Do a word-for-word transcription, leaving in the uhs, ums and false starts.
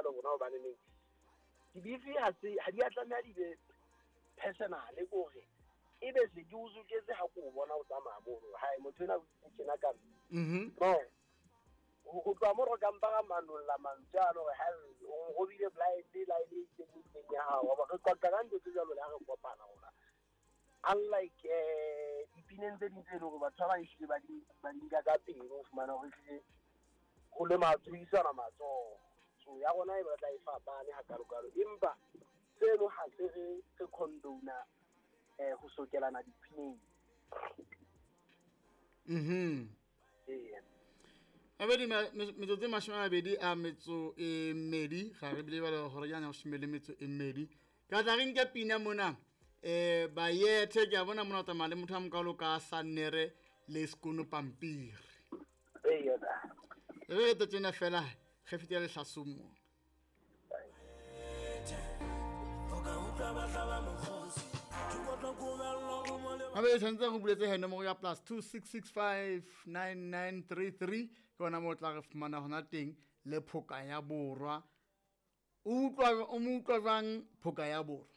le rona ho bane neng dibifi ha se ha di atlamela di be personal gore e be se di uzuketse ha ko bona o tsamaya mono ha motho ena o tsena ka mhm no go twa mo ro ka mpara manolla mantsano ha o go bile blind la ile e tseng ya ha wa re kwa ka ntse tse jalo la re kopana rona unlike eh dipineng tse dintse le go batho ba ishe ba di ba di ka pele o fumana go tle go le mathuisa na matso so ya gona e batla e fapane ha kalokalo empa seno ha se re se condona eh go sokelana dipineng mhm eh ebe di metsotso e mashome a mabedi a metso e mmedi ga re bile ba le gore yana go shimele metso e mmedi ka tla re nke pina mona eh ba yethe ke a bona mona o tsamaya le motho a mokalo ka Sannere le Skono Pampiri eh yona re te tsena fela ge fitela le hlasumo Abe tshantse go buletse he nomoro ya plus two six six five nine nine three three ke ona mo tla re fumana hona teng le Phoka ya Borwa o utlwa o mo utlwa jang Phoka ya Borwa